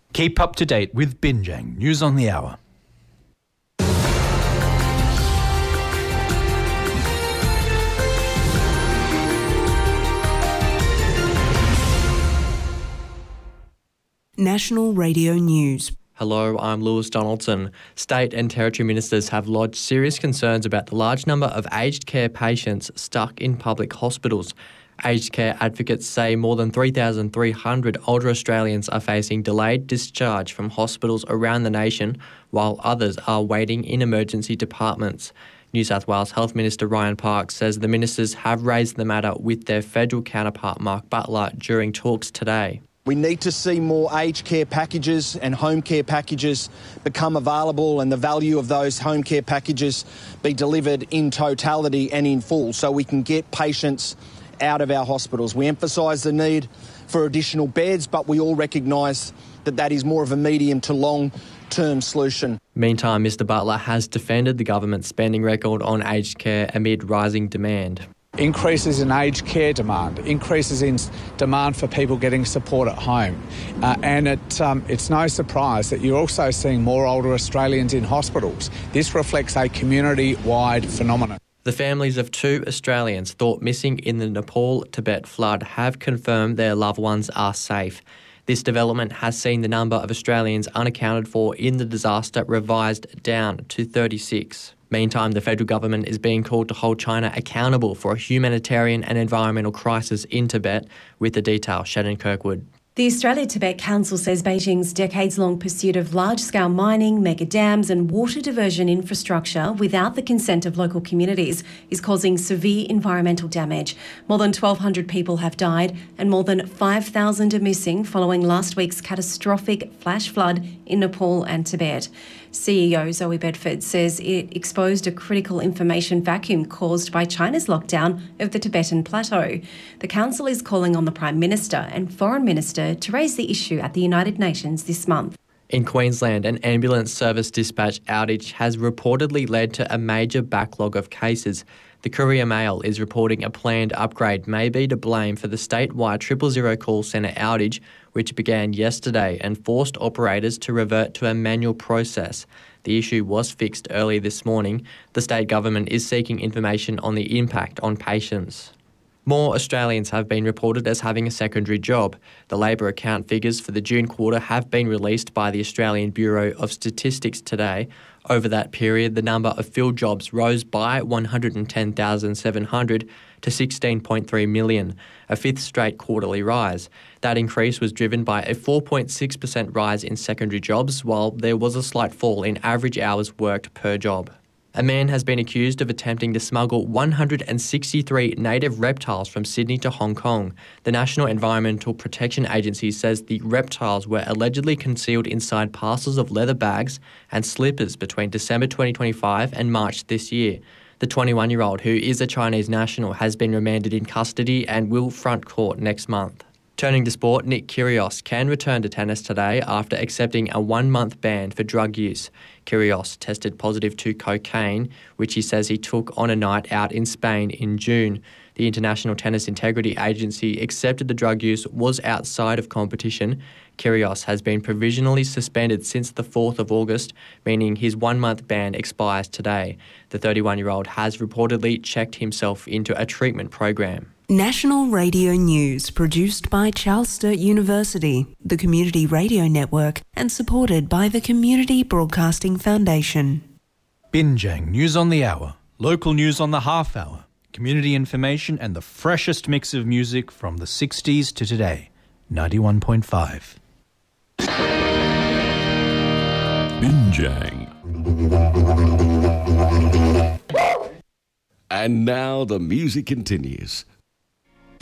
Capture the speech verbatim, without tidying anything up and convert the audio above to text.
Keep up to date with Binjang News on the Hour. National Radio News. Hello, I'm Lewis Donaldson. State and Territory Ministers have lodged serious concerns about the large number of aged care patients stuck in public hospitals. Aged care advocates say more than three thousand three hundred older Australians are facing delayed discharge from hospitals around the nation, while others are waiting in emergency departments. New South Wales Health Minister Ryan Parks says the ministers have raised the matter with their federal counterpart Mark Butler during talks today. We need to see more aged care packages and home care packages become available, and the value of those home care packages be delivered in totality and in full so we can get patients out of our hospitals. We emphasise the need for additional beds, but we all recognise that that is more of a medium to long-term solution. Meantime, Mr Butler has defended the government's spending record on aged care amid rising demand. Increases in aged care demand, increases in demand for people getting support at home. Uh, and it, um, it's no surprise that you're also seeing more older Australians in hospitals. This reflects a community-wide phenomenon. The families of two Australians thought missing in the Nepal-Tibet flood have confirmed their loved ones are safe. This development has seen the number of Australians unaccounted for in the disaster revised down to thirty-six. Meantime, the federal government is being called to hold China accountable for a humanitarian and environmental crisis in Tibet. With the detail, Shannon Kirkwood. The Australia-Tibet Council says Beijing's decades-long pursuit of large-scale mining, mega dams and water diversion infrastructure without the consent of local communities is causing severe environmental damage. More than twelve hundred people have died and more than five thousand are missing following last week's catastrophic flash flood in Nepal and Tibet. C E O Zoe Bedford says it exposed a critical information vacuum caused by China's lockdown of the Tibetan Plateau. The council is calling on the Prime Minister and Foreign Minister to raise the issue at the United Nations this month. In Queensland, an ambulance service dispatch outage has reportedly led to a major backlog of cases. The Courier Mail is reporting a planned upgrade may be to blame for the statewide triple zero call centre outage, which began yesterday and forced operators to revert to a manual process. The issue was fixed early this morning. The state government is seeking information on the impact on patients. More Australians have been reported as having a secondary job. The labour account figures for the June quarter have been released by the Australian Bureau of Statistics today. Over that period, the number of filled jobs rose by one hundred ten thousand seven hundred to sixteen point three million, a fifth straight quarterly rise. That increase was driven by a four point six percent rise in secondary jobs, while there was a slight fall in average hours worked per job. A man has been accused of attempting to smuggle one hundred sixty-three native reptiles from Sydney to Hong Kong. The National Environmental Protection Agency says the reptiles were allegedly concealed inside parcels of leather bags and slippers between December twenty twenty-five and March this year. The twenty-one-year-old, who is a Chinese national, has been remanded in custody and will front court next month. Turning to sport, Nick Kyrgios can return to tennis today after accepting a one-month ban for drug use. Kyrgios tested positive to cocaine, which he says he took on a night out in Spain in June. The International Tennis Integrity Agency accepted the drug use was outside of competition. Kyrgios has been provisionally suspended since the fourth of August, meaning his one-month ban expires today. The thirty-one-year-old has reportedly checked himself into a treatment program. National Radio News, produced by Charles Sturt University, the Community Radio Network, and supported by the Community Broadcasting Foundation. Binjang News on the Hour, local news on the half hour, community information and the freshest mix of music from the sixties to today. ninety-one point five. Binjang. And now the music continues